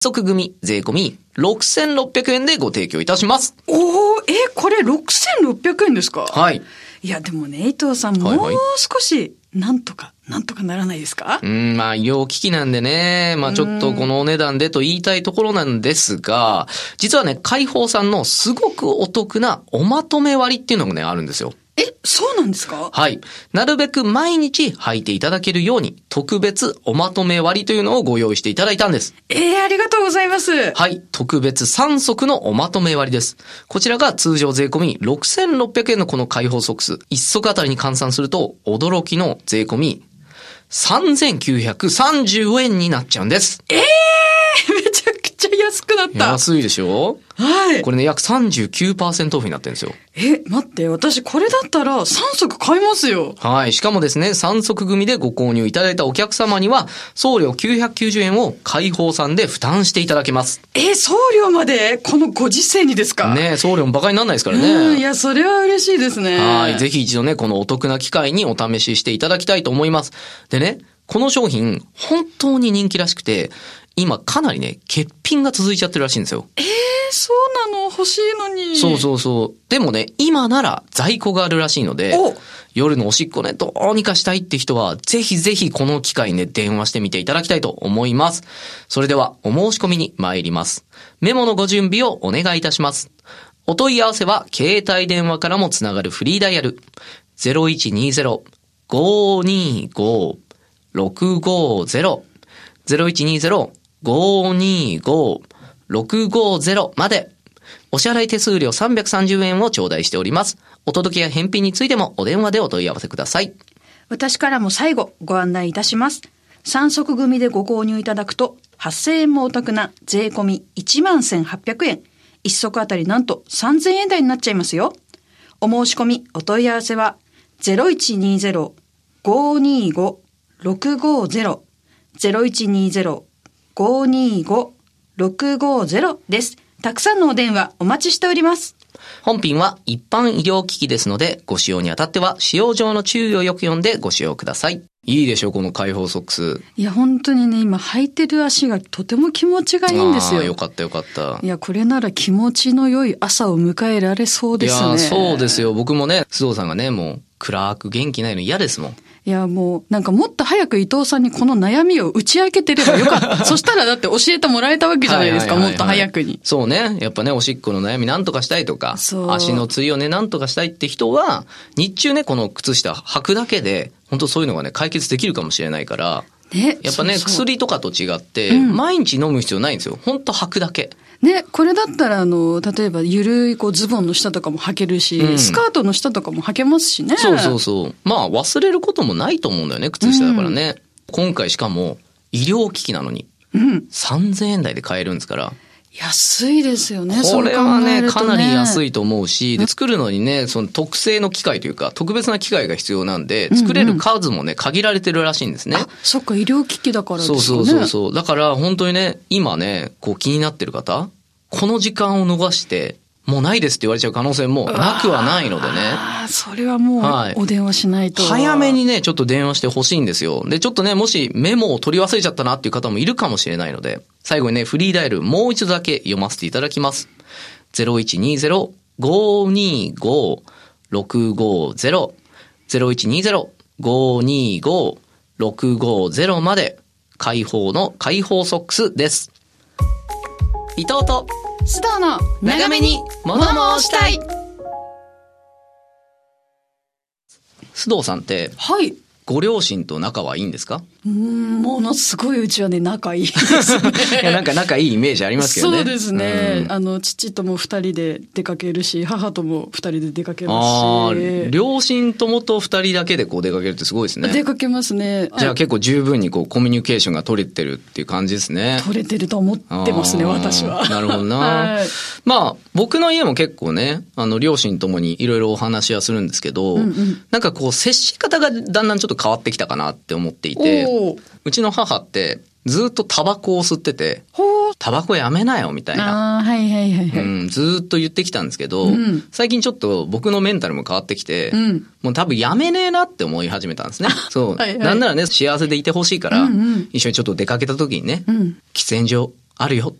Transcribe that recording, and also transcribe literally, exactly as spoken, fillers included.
足組税込みろくせんろっぴゃくえんでご提供いたします。 おー、え、これろくせんろっぴゃくえんですか？ はい。 いや、でもね、伊藤さん、 はいはい、 もう少し、なんとか、なんとかならないですか？ うん、まあ、医療機器なんでね、まあ、ちょっとこのお値段でと言いたいところなんですが、実はね、開放さんのすごくお得なおまとめ割っていうのがね、あるんですよ。 え、そうなんですか？ はい。なるべく毎日履いていただけるように、特別おまとめ割というのをご用意していただいたんです。 えー、ありがとうございます。 はい。特別さん足のおまとめ割です。こちらが通常税込みろくせんろっぴゃくえんのこの開放ソックス。いっ足あたりに換算すると、驚きの税込みさんぜんきゅうひゃくさんじゅうえんになっちゃうんです。 えー、めちゃくちゃ安くなった。 安いでしょ？ はい。 これね、約 さんじゅうきゅうパーセント オフになってるんですよ。 え、待って、私これだったらさん足買いますよ。 はい。しかもですね、さん足組でご購入いただいたお客様には、送料きゅうひゃくきゅうじゅうえんを開放さんで負担していただけます。 え、送料までこのご時世にですか？ ね、送料もバカにならないですからね。 うん、いや、それは嬉しいですね。 はい。ぜひ一度ね、このお得な機会にお試ししていただきたいと思います。でね、この商品、本当に人気らしくて、今かなりね、欠品が続いちゃってるらしいんですよ。 えー、そうなの？欲しいのに。 そうそうそう。でもね、今なら在庫があるらしいので、夜のおしっこね、どうにかしたいって人は、ぜひぜひこの機会にね、電話してみていただきたいと思います。それでは、お申し込みに参ります。メモのご準備をお願いいたします。お問い合わせは、携帯電話からもつながるフリーダイヤル、ゼロいちにゼロ ごーにーごー ろくごーゼロ ゼロいちにゼロ ごーにーごー ろくごーゼロ まで。お支払い手数料さんびゃくさんじゅうえんを頂戴しております。お届けや返品についてもお電話でお問い合わせください。 私からも最後ご案内いたします。さん足組でご購入いただくとはっせんえんもお得な税込みいちまんせんはっぴゃくえん。いっ足あたりなんとさんぜんえん台になっちゃいますよ。お申し込みお問い合わせはゼロいちにゼロ ごーにーご ろくごーゼロ ゼロいちにゼロ ごーにーご ろくごーゼロ です。たくさんのお電話お待ちしております。 本品は一般医療機器ですので、ご使用にあたっては使用上の注意をよく読んでご使用ください。いいでしょう、この開放ソックス。 いや、本当にね、今履いてる足がとても気持ちがいいんですよ。 ああ、よかったよかった。 いや、これなら気持ちの良い朝を迎えられそうですね。 いや、そうですよ。僕もね、須藤さんがね、もう暗く元気ないの嫌ですもん。 いや、もう、なんかもっと早く伊藤さんにこの悩みを打ち明けてればよかった。そしたらだって教えてもらえたわけじゃないですか、はいはいはいはい、もっと早くに。 そうね。やっぱね、おしっこの悩みなんとかしたいとか、足のつりをね、なんとかしたいって人は、日中ね、この靴下履くだけで、本当そういうのがね、解決できるかもしれないから、ね、やっぱね、そうそう薬とかと違って、うん、毎日飲む必要ないんですよ。本当履くだけ。 ね、これだったら、あの、例えば、ゆるい、こう、ズボンの下とかも履けるし、うん、スカートの下とかも履けますしね。 そうそうそう。まあ、忘れることもないと思うんだよね、靴下だからね。うん、今回しかも、医療機器なのに、うん、さんぜんえん台で買えるんですから。 安いですよね。 これはね、かなり安いと思うし、で、作るのにね、その特製の機械というか、特別な機械が必要なんで、作れる数もね、限られてるらしいんですね。 あ、そっか、医療機器だからですかね。 そうそうそうそう。だから、本当にね、今ね、こう気になってる方、この時間を逃して、もうないですって言われちゃう可能性もなくはないのでね。 ああ、それはもう、お電話しないと、 はい。早めにね、ちょっと電話してほしいんですよ。で、ちょっとね、もしメモを取り忘れちゃったなっていう方もいるかもしれないので、最後にね、フリーダイヤルもう一度だけ読ませていただきます。ゼロいちにゼロ ごーにーごー ろくごーゼロ ゼロいちにゼロ ごーにーごー ろくごーゼロ まで、開放の開放ソックスです。伊藤と須藤の長めに物申したい。須藤さんって、 はい。 ご両親と仲はいいんですか？ うーん、ものすごいうちはね、仲いいですね。 いや、なんか仲いいイメージありますけどね。 そうですね。うん、あの、父とも二人で出かけるし、母とも二人で出かけますし。ああ、 両親ともと二人だけでこう出かけるってすごいですね。 出かけますね。 じゃあ結構十分にこうコミュニケーションが取れてるっていう感じですね。 取れてると思ってますね、私は。 なるほどな。はい、まあ、僕の家も結構ね、あの、両親ともにいろいろお話はするんですけど、うんうん、なんかこう、接し方がだんだんちょっと変わってきたかなって思っていて、うちの母ってずっとタバコを吸ってて、タバコやめなよみたいな、 あ、はいはいはいはい、 うん、ずっと言ってきたんですけど、うん、最近ちょっと僕のメンタルも変わってきて、うん、もう多分やめねえなって思い始めたんですね。そう、はいはい、なんならね、幸せでいてほしいから、うんうん、一緒にちょっと出かけた時にね、うん、喫煙所あるよっ